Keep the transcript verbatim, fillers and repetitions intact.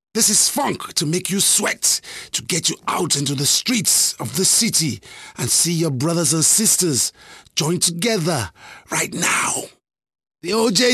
This is funk to make you sweat, to get you out into the streets of the city and see your brothers and sisters join together right now. The O J